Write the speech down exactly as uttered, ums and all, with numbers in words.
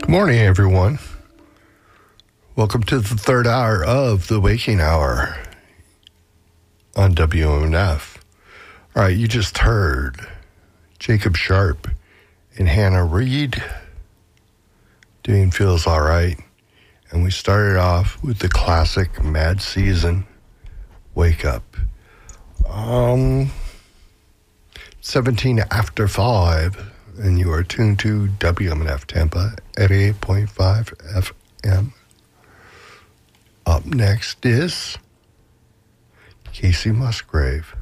Morning, everyone. Welcome to the third hour of the Waking Hour on W M N F. All right, you just heard Jacob Sharp and Hannah Reid doing Feels All Right. And we started off with the classic Mad Season, Wake Up. Um, seventeen after five. And you are tuned to W M N F Tampa, eighty-eight point five F M. Up next is Casey Musgrave.